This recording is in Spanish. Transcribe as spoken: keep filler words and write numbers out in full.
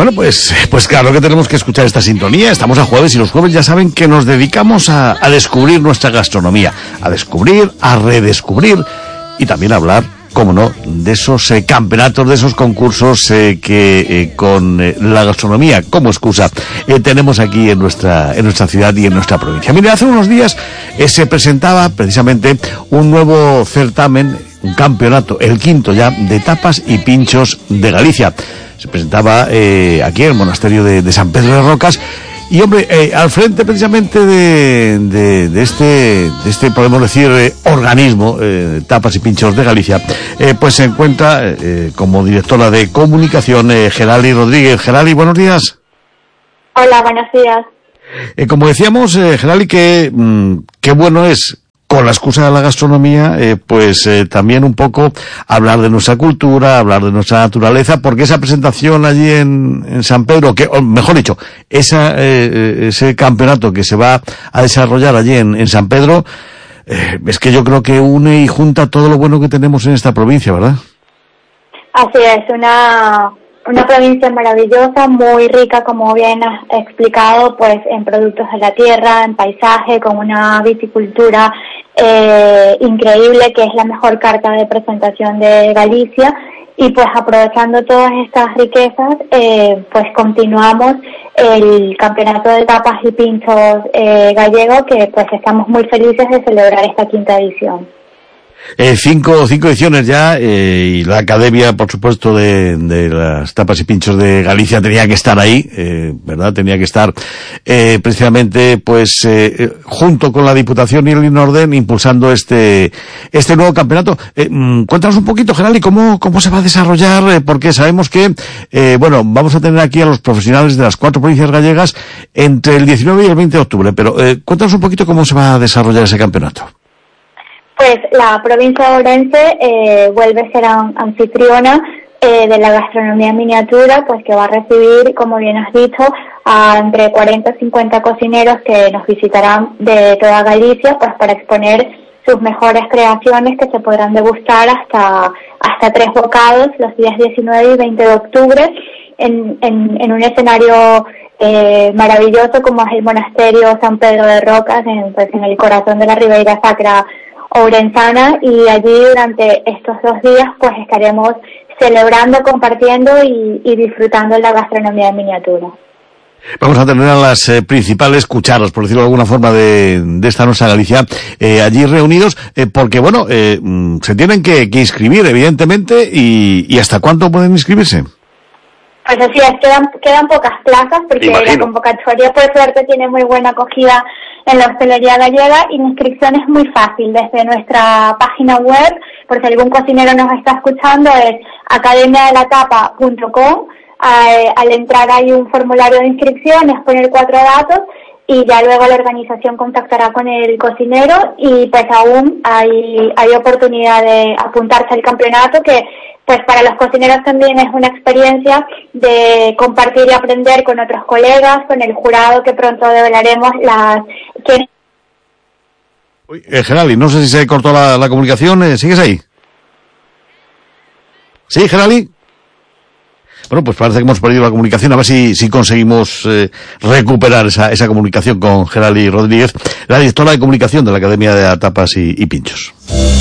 Bueno, pues, pues claro que tenemos que escuchar esta sintonía. Estamos a jueves y los jueves ya saben que nos dedicamos a, a descubrir nuestra gastronomía, a descubrir, a redescubrir y también a hablar, cómo no, de esos eh, campeonatos, de esos concursos eh, que eh, con eh, la gastronomía como excusa eh, tenemos aquí en nuestra en nuestra ciudad y en nuestra provincia. Mire, hace unos días eh, se presentaba precisamente un nuevo certamen, un campeonato, el quinto ya, de tapas y pinchos de Galicia. Se presentaba eh, aquí en el monasterio de, de San Pedro de Rocas. Y hombre, eh, al frente precisamente de, de, de este, de este, podemos decir, eh, organismo, eh, Tapas y Pinchos de Galicia, eh, pues se encuentra eh, como directora de comunicación eh, Gerali Rodríguez. Gerali, buenos días. Hola, buenos días. Eh, como decíamos, eh, Gerali, que mm, qué bueno es, con la excusa de la gastronomía, eh, pues eh, también un poco hablar de nuestra cultura, hablar de nuestra naturaleza, porque esa presentación allí en, en San Pedro, que, o mejor dicho, esa, eh, ese campeonato que se va a desarrollar allí en, en San Pedro, eh, es que yo creo que une y junta todo lo bueno que tenemos en esta provincia, ¿verdad? Así es, una... Una provincia maravillosa, muy rica, como bien has explicado, pues en productos de la tierra, en paisaje, con una viticultura eh, increíble, que es la mejor carta de presentación de Galicia. Y pues aprovechando todas estas riquezas, eh, pues continuamos el campeonato de tapas y pinchos eh, gallego, que pues estamos muy felices de celebrar esta quinta edición. Eh, cinco, cinco ediciones ya, eh, y la Academia, por supuesto, de, de las Tapas y Pinchos de Galicia tenía que estar ahí, eh, ¿verdad? Tenía que estar, eh, precisamente, pues, eh, junto con la Diputación y el INORDEN, impulsando este, este nuevo campeonato. Eh, cuéntanos un poquito, Gerali, cómo, cómo se va a desarrollar, eh, porque sabemos que, eh, bueno, vamos a tener aquí a los profesionales de las cuatro provincias gallegas entre el diecinueve y el veinte de octubre, pero, eh, cuéntanos un poquito cómo se va a desarrollar ese campeonato. Pues la provincia de Ourense eh, vuelve a ser anfitriona eh, de la gastronomía en miniatura, pues que va a recibir, como bien has dicho, a entre cuarenta y cincuenta cocineros que nos visitarán de toda Galicia, pues para exponer sus mejores creaciones, que se podrán degustar hasta hasta tres bocados los días diecinueve y veinte de octubre en, en, en un escenario eh, maravilloso como es el monasterio San Pedro de Rocas, en, pues, en el corazón de la Ribeira Sacra ourensana, y allí durante estos dos días pues estaremos celebrando, compartiendo y, y disfrutando la gastronomía en miniatura. Vamos a tener a las eh, principales cucharas, por decirlo de alguna forma, de, de esta nuestra Galicia, eh, allí reunidos, eh, porque bueno, eh, se tienen que, que inscribir, evidentemente, y, y ¿hasta cuánto pueden inscribirse? Pues así es, quedan, quedan pocas plazas, porque la convocatoria, por suerte, tiene muy buena acogida en la hostelería gallega, y la inscripción es muy fácil. Desde nuestra página web, por si algún cocinero nos está escuchando, es academia de la tapa punto com. Eh, al entrar hay un formulario de inscripción, es poner cuatro datos, y ya luego la organización contactará con el cocinero, y pues aún hay, hay oportunidad de apuntarse al campeonato, que pues para los cocineros también es una experiencia de compartir y aprender con otros colegas, con el jurado, que pronto develaremos las... ¿Quién? Uy, eh, Gerali, no sé si se cortó la, la comunicación, eh, ¿sigues ahí? ¿Sí, Gerali? Bueno, pues parece que hemos perdido la comunicación, a ver si, si conseguimos eh, recuperar esa, esa comunicación con Gerali Rodríguez, la directora de comunicación de la Academia de Tapas y, y Pinchos.